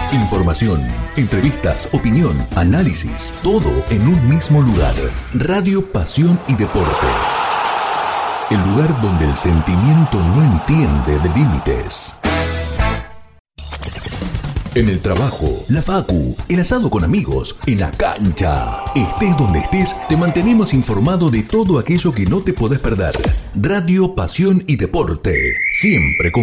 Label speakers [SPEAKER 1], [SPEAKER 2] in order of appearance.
[SPEAKER 1] Información, entrevistas, opinión, análisis, todo en un mismo lugar. Radio Pasión y Deporte. El lugar donde el sentimiento no entiende de límites. En el trabajo, la facu, el asado con amigos, en la cancha. Estés donde estés, te mantenemos informado de todo aquello que no te podés perder. Radio Pasión y Deporte. Siempre con